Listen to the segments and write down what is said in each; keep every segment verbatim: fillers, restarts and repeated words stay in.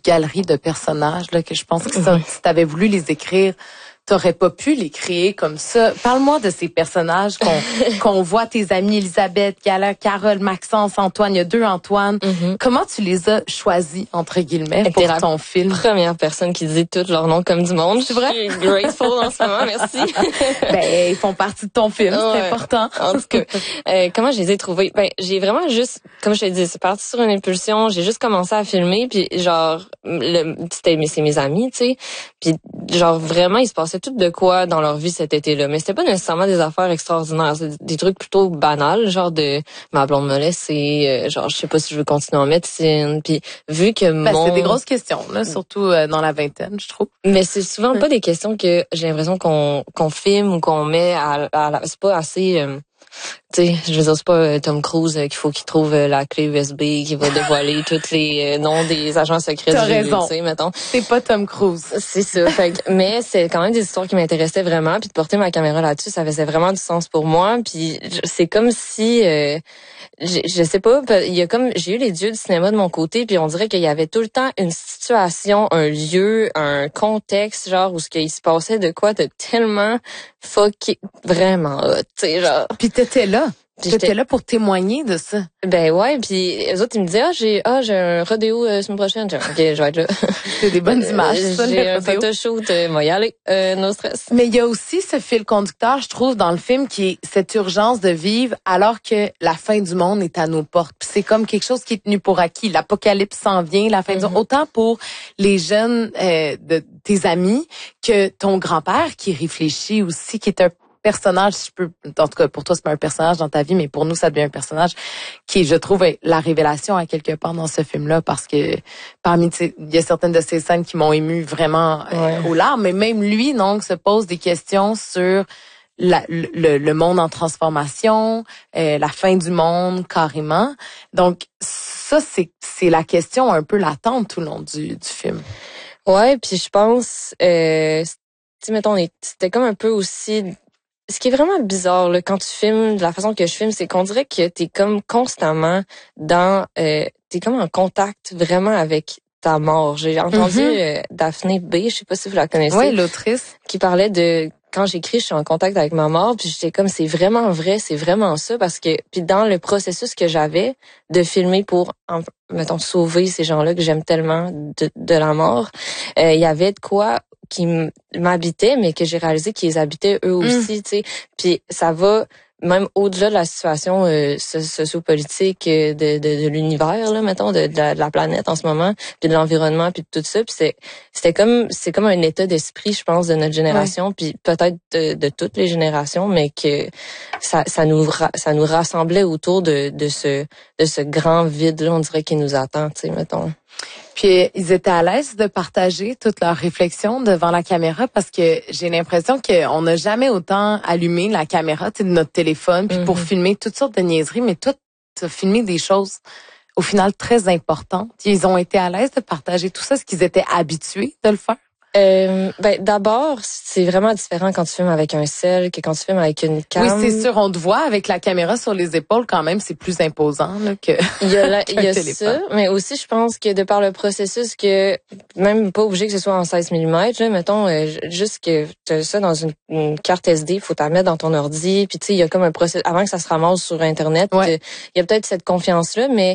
galerie de personnages là que je pense que ça, Ouais. si t'avais voulu les écrire, t'aurais pas pu les créer comme ça. Parle-moi de ces personnages qu'on qu'on voit, tes amis Elisabeth, Gala, Carole, Maxence, Antoine. Il y a deux Antoine. Mm-hmm. Comment tu les as choisis, entre guillemets, T'es pour la ton film? Première personne qui dit tous leurs noms comme du monde. C'est vrai? Je suis grateful en ce moment, merci. Ben, ils font partie de ton film, c'est Ouais. important. En tout cas, euh, comment je les ai trouvés? Ben, j'ai vraiment juste, comme je te dis, c'est parti sur une impulsion. J'ai juste commencé à filmer, puis genre, le, c'était c'est mes amis, tu sais. Puis genre vraiment, il se passait tout de quoi dans leur vie cet été-là. Mais c'était pas nécessairement des affaires extraordinaires, c'est des trucs plutôt banals, genre de ma blonde me laisse, et euh, genre je sais pas si je veux continuer en médecine. Puis vu que Ben, mon c'est des grosses questions, là, surtout euh, dans la vingtaine, je trouve. Mais c'est souvent pas des questions que j'ai l'impression qu'on qu'on filme ou qu'on met à, à la, c'est pas assez euh, tu sais, je veux dire, c'est pas euh, Tom Cruise euh, qu'il faut qu'il trouve euh, la clé U S B qui va dévoiler tous les euh, noms des agents secrets T'as du G D, raison. tu sais, mettons. C'est pas Tom Cruise. C'est ça. Fait que, mais c'est quand même des histoires qui m'intéressaient vraiment, puis de porter ma caméra là-dessus, ça faisait vraiment du sens pour moi. Puis je- c'est comme si euh, je, je sais pas, il y a comme j'ai eu les dieux du cinéma de mon côté, puis on dirait qu'il y avait tout le temps une situation, un lieu, un contexte, genre où ce qu'il se passait de quoi de tellement fucké, vraiment hot, tu sais, genre. Puis t'étais là. Puis T'étais j'étais- là pour témoigner de ça. Ben ouais, puis les autres ils me disaient ah j'ai ah j'ai un rodéo euh, semaine prochaine. J'ai, ok, je vais être là. C'est des bonnes images, Euh, ça, j'ai le un rodéo. photoshoot, euh, moi y aller, euh, no stress. Mais il y a aussi ce fil conducteur, je trouve, dans le film, qui est cette urgence de vivre alors que la fin du monde est à nos portes. Puis c'est comme quelque chose qui est tenu pour acquis. L'apocalypse s'en vient, la fin du monde. Autant pour les jeunes euh, de tes amis que ton grand-père qui réfléchit aussi, qui est un personnage, si je peux, en tout cas pour toi c'est pas un personnage dans ta vie, mais pour nous ça devient un personnage qui, je trouve, est la révélation à quelque part dans ce film-là, parce que parmi, tu sais, il y a certaines de ces scènes qui m'ont ému vraiment euh, Ouais. aux larmes, mais même lui donc se pose des questions sur la, le, le monde en transformation, euh, la fin du monde carrément. Donc ça c'est c'est la question un peu latente tout le long du, du film. Ouais, puis je pense euh, tu sais mettons on est- c'était comme un peu aussi ce qui est vraiment bizarre là, quand tu filmes, de la façon que je filme, c'est qu'on dirait que t'es comme constamment dans, euh, t'es comme en contact vraiment avec ta mort. J'ai entendu Mm-hmm. euh, Daphné B, je sais pas si vous la connaissez, Oui, l'autrice. qui parlait de quand j'écris, je suis en contact avec ma mort, puis j'étais comme c'est vraiment vrai, c'est vraiment ça, parce que puis dans le processus que j'avais de filmer pour en, mettons sauver ces gens-là que j'aime tellement de, de la mort, euh, il y avait de quoi qui m'habitaient, mais que j'ai réalisé qu'ils habitaient eux aussi, mm. tu sais. Puis ça va même au-delà de la situation euh, sociopolitique de, de, de l'univers, là, mettons, de, de, la, de la planète en ce moment, puis de l'environnement, puis de tout ça. Puis c'est, c'était comme, c'est comme un état d'esprit, je pense, de notre génération, ouais. Puis peut-être de, de toutes les générations, mais que ça, ça nous, ça nous rassemblait autour de, de ce, de ce grand vide-là, on dirait, qui nous attend, tu sais, mettons. Puis ils étaient à l'aise de partager toutes leurs réflexions devant la caméra, parce que j'ai l'impression qu'on n'a jamais autant allumé la caméra, tu sais, de notre téléphone, puis mm-hmm. pour filmer toutes sortes de niaiseries, mais toi, tu as filmé des choses au final très importantes. Ils ont été à l'aise de partager tout ça, est-ce qu'ils étaient habitués de le faire? Euh, ben d'abord, c'est vraiment différent quand tu filmes avec un cell que quand tu filmes avec une cam. Oui, c'est sûr, on te voit avec la caméra sur les épaules quand même, c'est plus imposant là, que il y a la, il y a ça, mais aussi je pense que de par le processus que même pas obligé que ce soit en seize millimètres, là, mettons euh, juste que tu as ça dans une, une carte S D, faut t'en mettre dans ton ordi, puis tu sais il y a comme un processus avant que ça se ramasse sur internet, ouais. Il y a peut-être cette confiance là, mais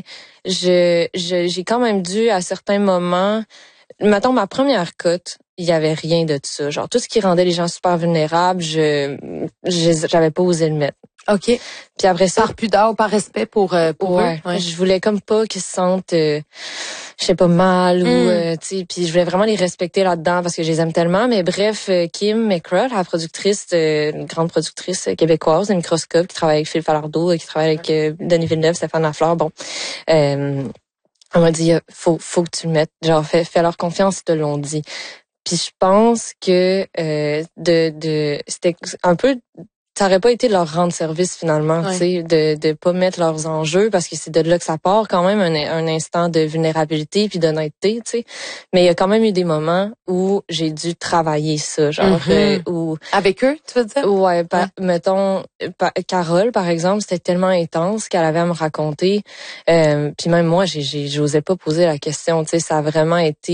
je, je j'ai quand même dû à certains moments, mettons ma première cote, il y avait rien de ça. Genre, tout ce qui rendait les gens super vulnérables, je, je j'avais pas osé le mettre. OK. Puis après ça. Par pudeur ou par respect pour, euh, pour ouais, eux. Ouais. Je voulais comme pas qu'ils se sentent, euh, je sais pas, mal mm. ou, euh, tu sais, puis je voulais vraiment les respecter là-dedans parce que je les aime tellement. Mais bref, euh, Kim McCraw, la productrice, euh, une grande productrice québécoise de Microscope, qui travaille avec Phil Falardeau, qui travaille avec euh, Denis Villeneuve, Stéphane Lafleur, bon. Euh, on m'a dit, faut, faut que tu le mettes. Genre, fais, fais leur confiance, ils te l'ont dit. Puis je pense que euh, de de c'était un peu ça aurait pas été de leur rendre service finalement, ouais. Tu sais, de de pas mettre leurs enjeux parce que c'est de là que ça part quand même un, un instant de vulnérabilité puis d'honnêteté, tu sais. Mais il y a quand même eu des moments où j'ai dû travailler ça, genre mm-hmm. euh, où avec eux, tu veux dire? Ouais, par, ouais. mettons par, Carole par exemple, c'était tellement intense qu'elle avait à me raconter. Euh, puis même moi, j'ai j'ai j'osais pas poser la question, tu sais, ça a vraiment été